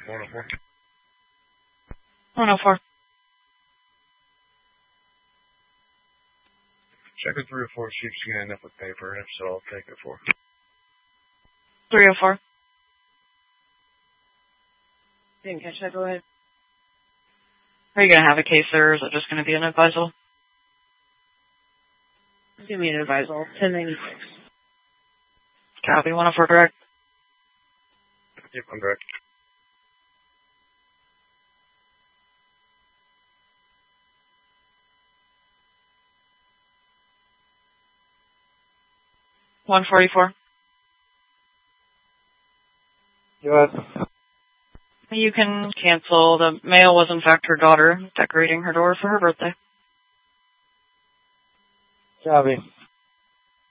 104. 104. Check with 304 if she's going to end up with paper, and if so, I'll take it for her. 304. Didn't catch that, go ahead. Are you going to have a case there, or is it just going to be an advisal? Give me an advisal. 1096. Copy. 104 direct. Yep, I'm direct. $144. U.S. You can cancel. The mail was in fact her daughter decorating her door for her birthday. Copy.